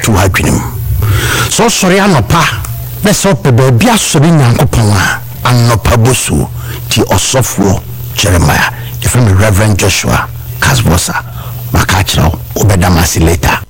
atwe wa adwenem so sori anopa na so pebe bia so bi nyankopon a anopa bosu ti osofo Jeremiah if I'm Reverend Joshua Kasbosa makachiro obedamasi later